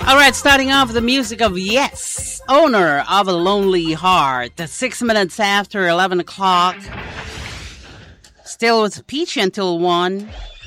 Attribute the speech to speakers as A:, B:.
A: All right, starting off with the music of Yes, Owner of a Lonely Heart. 6 minutes after 11 o'clock. Still with Peach until 1.